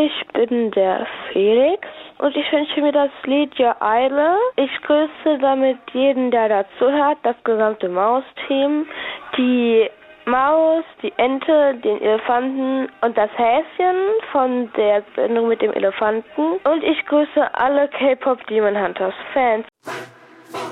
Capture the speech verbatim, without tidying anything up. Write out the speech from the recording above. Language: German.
Ich bin der Felix und ich wünsche mir das Lied Ja Eile. Ich grüße damit jeden, der dazuhört, das gesamte Maus-Team, die Maus, die Ente, den Elefanten und das Häschen von der Sendung mit dem Elefanten. Und ich grüße alle K-Pop Demon Hunters Fans.